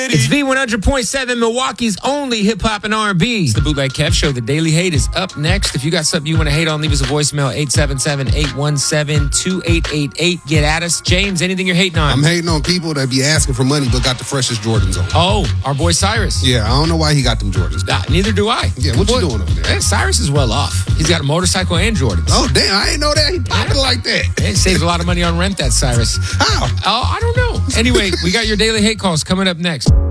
It's V100.7, Milwaukee's only hip-hop and R&B. It's the Bootleg Kev Show. The Daily Hate is up next. If you got something you want to hate on, leave us a voicemail, 877-817-2888. Get at us. James, anything you're hating on? I'm hating on people that be asking for money but got the freshest Jordans on. Oh, our boy Cyrus. Yeah, I don't know why he got them Jordans. Neither do I. Yeah, what you doing over there? Cyrus is well off. He's got a motorcycle and Jordans. Oh, damn, I didn't know that. He popping like that. He saves a lot of money on rent, that Cyrus. How? Oh, I don't know. Anyway, we got your Daily Hate calls coming up next.